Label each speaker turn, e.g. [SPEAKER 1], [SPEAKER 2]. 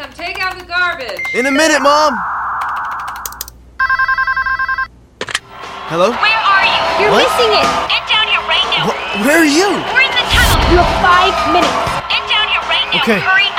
[SPEAKER 1] come take out the garbage.
[SPEAKER 2] In a minute, Mom. Hello?
[SPEAKER 3] Where are you?
[SPEAKER 4] You're missing it.
[SPEAKER 3] Get down here right now.
[SPEAKER 2] Where are you?
[SPEAKER 3] We're in the tunnel.
[SPEAKER 4] You have 5 minutes.
[SPEAKER 3] Get down here right now.
[SPEAKER 2] Okay.
[SPEAKER 3] Hurry